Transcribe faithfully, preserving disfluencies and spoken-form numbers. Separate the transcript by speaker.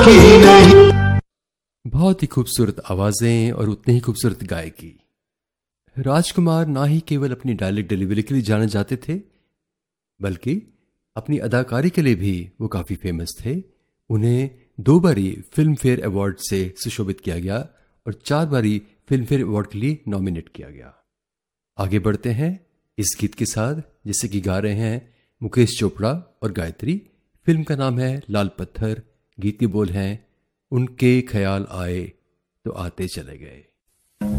Speaker 1: की नहीं।
Speaker 2: बहुत ही खूबसूरत आवाजें और उतनी ही खूबसूरत गायकी। राजकुमार ना ही केवल अपनी डायलॉग डिलीवरी के लिए जाने जाते थे, बल्कि अपनी अदाकारी के लिए भी वो काफ़ी फेमस थे। उन्हें दो बारी फिल्म फेयर अवार्ड से सुशोभित किया गया और चार बारी फिल्म फेयर अवार्ड के लिए नॉमिनेट किया गया। आगे बढ़ते हैं इस गीत के साथ, जिसे कि गा रहे हैं मुकेश चोपड़ा और गायत्री। फिल्म का नाम है लाल पत्थर। गीत के बोल हैं, उनके ख्याल आए तो आते चले गए।